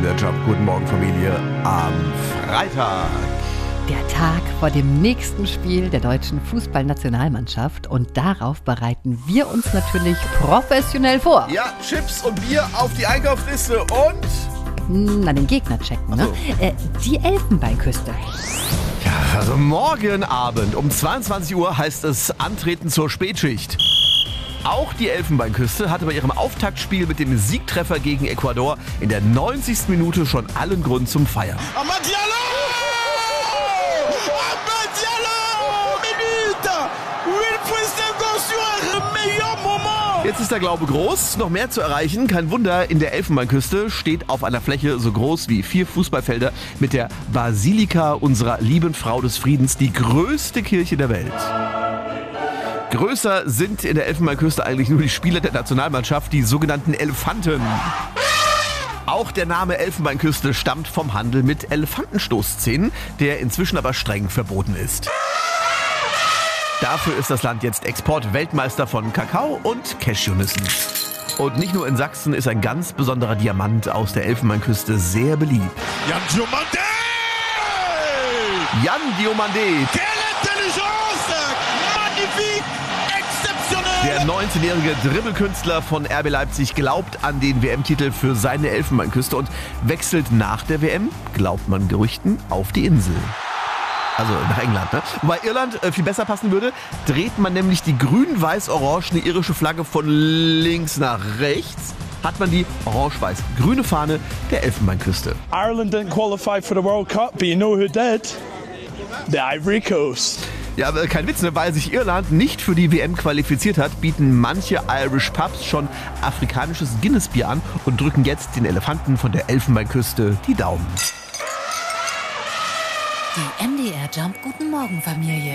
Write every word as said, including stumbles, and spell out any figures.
M D R Jump. Guten Morgen, Familie, am Freitag. Der Tag vor dem nächsten Spiel der deutschen Fußballnationalmannschaft. Und darauf bereiten wir uns natürlich professionell vor. Ja, Chips und Bier auf die Einkaufsliste und... Na, den Gegner checken, ne? So. Äh, die Elfenbeinküste. Ja, also morgen Abend um zweiundzwanzig Uhr heißt es Antreten zur Spätschicht. Auch die Elfenbeinküste hatte bei ihrem Auftaktspiel mit dem Siegtreffer gegen Ecuador in der neunzigsten Minute schon allen Grund zum Feiern. Amad Diallo! Amad Diallo! Minute! Wilfried Senghor, le meilleur moment! Jetzt ist der Glaube groß, noch mehr zu erreichen. Kein Wunder, in der Elfenbeinküste steht auf einer Fläche so groß wie vier Fußballfelder mit der Basilika unserer lieben Frau des Friedens die größte Kirche der Welt. Größer sind in der Elfenbeinküste eigentlich nur die Spieler der Nationalmannschaft, die sogenannten Elefanten. Auch der Name Elfenbeinküste stammt vom Handel mit Elefantenstoßzähnen, der inzwischen aber streng verboten ist. Dafür ist das Land jetzt Exportweltmeister von Kakao und Cashewnüssen. Und nicht nur in Sachsen ist ein ganz besonderer Diamant aus der Elfenbeinküste sehr beliebt. Yan Diomandé! Yan Diomandé, Quelle Intelligence! Magnifique! Exceptionnel! der neunzehnjährige Dribbelkünstler von R B Leipzig, glaubt an den W M-Titel für seine Elfenbeinküste und wechselt nach der W M, glaubt man Gerüchten, auf die Insel. Also nach England, ne? Wobei Irland äh, viel besser passen würde, dreht man nämlich die grün-weiß-orangene irische Flagge von links nach rechts, hat man die orange-weiß-grüne Fahne der Elfenbeinküste. Ireland didn't qualify for the World Cup, but you know who did? The Ivory Coast. Ja, aber kein Witz, ne? Weil sich Irland nicht für die W M qualifiziert hat, bieten manche Irish Pubs schon afrikanisches Guinness-Bier an und drücken jetzt den Elefanten von der Elfenbeinküste die Daumen. Die M D R Jump Guten Morgen Familie.